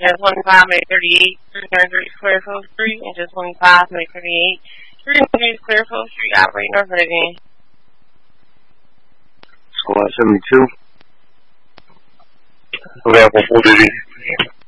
just 115, make 38, 330 Clearfield Street, and just 115, make 38, 300 Clearfield Street, operating north of the game. Squad 72. Available full duty.